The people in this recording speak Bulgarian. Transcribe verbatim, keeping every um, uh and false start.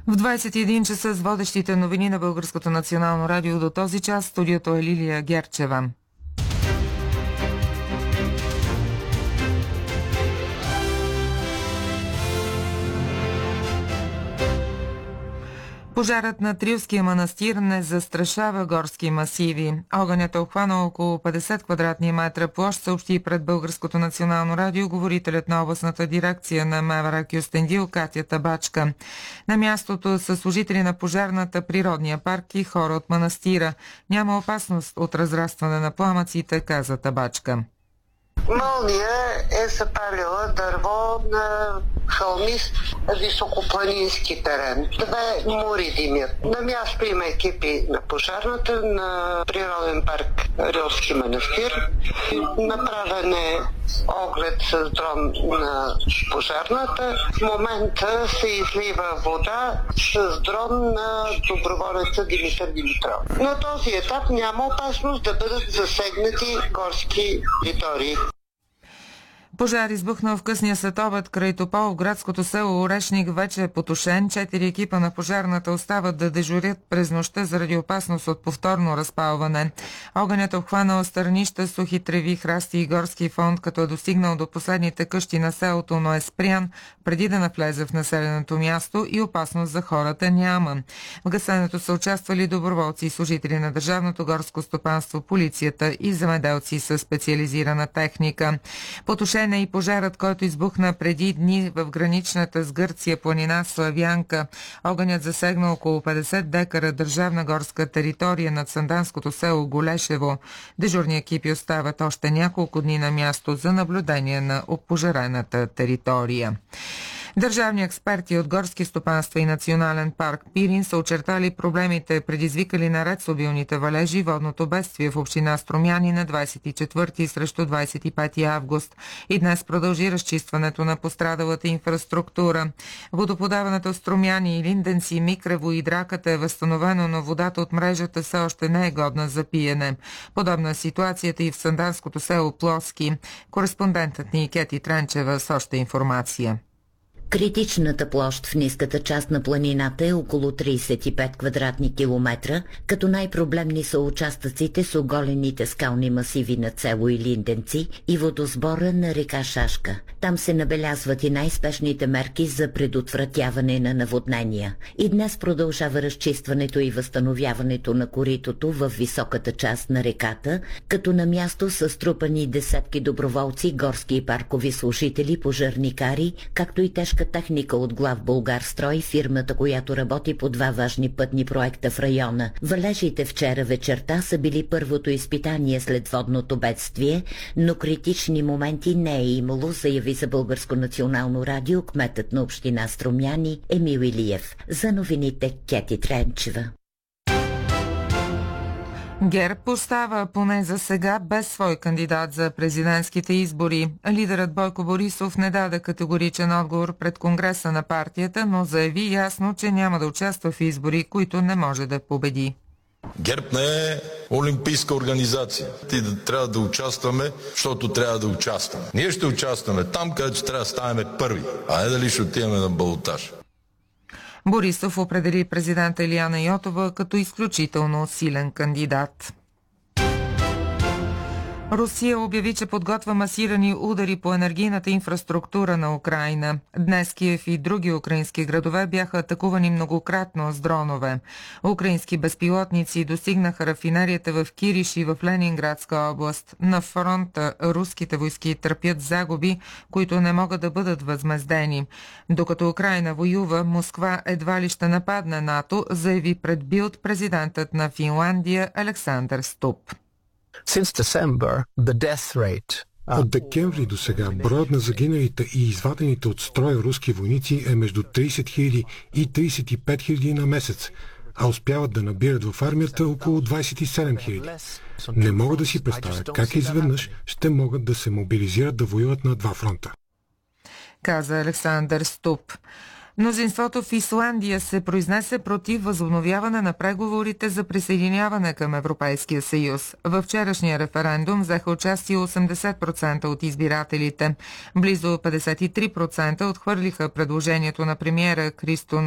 В двадесет и един часа с водещите новини на Българското национално радио до този час. Студиото е Лилия Герчева. Пожарът на Трилския манастир не застрашава горски масиви. Огънят е обхванал около петдесет квадратни метра площ, съобщи пред Българското национално радио говорителят на областната дирекция на МВР Кюстендил Катя Табачка. На мястото са служители на пожарната, природния парк и хора от манастира. Няма опасност от разрастване на пламъците, каза Табачка. Мълния е запалила дърво на хълмист високопланински терен. Две мури димят. На място има екипи на пожарната, на природен парк Рилски манастир. Направен е оглед с дрон на пожарната. В момента се излива вода с дрон на доброволеца Димитър Димитров. На този етап няма опасност да бъдат засегнати горски територии. Пожар избухнал в късния следобед край Топол в градското село Орешник вече е потушен. Четири екипа на пожарната остават да дежурят през нощта заради опасност от повторно разпалване. Огънят обхванал стърнища, сухи треви, храсти и горски фонд, като е достигнал до последните къщи на селото, но е спрян преди да навлезе в населеното място и опасност за хората няма. В гасенето са участвали доброволци и служители на Държавното горско стопанство, полицията и земеделци със специализирана техника. Потушен и пожарът, който избухна преди дни в граничната с Гърция планина Славянка. Огънят засегна около петдесет декара държавна горска територия над санданското село Голешево. Дежурни екипи остават още няколко дни на място за наблюдение на опожарената територия. Държавни експерти от горски стопанства и национален парк Пирин са очертали проблемите, предизвикали наред с обилните валежи водното бедствие в община Струмяни на двадесет и четвърти срещу двадесет и пети август. И днес продължи разчистването на пострадалата инфраструктура. Водоподаването в Струмяни и Линденци, Микрево и Драката е възстановено, но водата от мрежата все още не е годна за пиене. Подобна е ситуацията и в санданското село Плоски. Кореспондентът ни Кети Тренчева с още информация. Критичната площ в ниската част на планината е около тридесет и пет квадратни километра, като най-проблемни са участъците с оголените скални масиви на село Илинденци и водосбора на река Шашка. Там се набелязват и най-спешните мерки за предотвратяване на наводнения. И днес продължава разчистването и възстановяването на коритото в високата част на реката, като на място са струпани десетки доброволци, горски и паркови служители, пожарникари, както и тежка техника от Глав Булгарстрой, фирмата, която работи по два важни пътни проекта в района. Валежите вчера вечерта са били първото изпитание след водното бедствие, но критични моменти не е имало, заяви за Българско национално радио кметът на община Струмяни Емил Илиев. За новините Кети Тренчева. ГЕРБ остава поне за сега без свой кандидат за президентските избори. Лидерът Бойко Борисов не даде категоричен отговор пред Конгреса на партията, но заяви ясно, че няма да участва в избори, които не може да победи. ГЕРБ не е олимпийска организация. Ти да трябва да участваме, защото трябва да участваме. Ние ще участваме там, където трябва да ставаме първи, а не дали ще отиваме на балотаж. Борисов определи президента Илияна Йотова като изключително силен кандидат. Русия обяви, че подготвя масирани удари по енергийната инфраструктура на Украйна. Днес Киев и други украински градове бяха атакувани многократно с дронове. Украински безпилотници достигнаха рафинерията в Кириш и в Ленинградска област. На фронта руските войски търпят загуби, които не могат да бъдат възмездени. Докато Украйна воюва, Москва едва ли ще нападне НАТО, заяви пред Билд президентът на Финландия Александър Ступ. От декември до сега броят на загиналите и извадените от строя руски войници е между тридесет хиляди и тридесет и пет хиляди на месец, а успяват да набират в армията около двадесет и седем хиляди. Не мога да си представя как изведнъж ще могат да се мобилизират да воюват на два фронта, каза Александър Ступ. Мнозинството в Исландия се произнесе против възобновяване на преговорите за присъединяване към Европейския съюз. Във вчерашния референдум взеха участие осемдесет процента от избирателите. Близо петдесет и три процента отхвърлиха предложението на премиера Кристо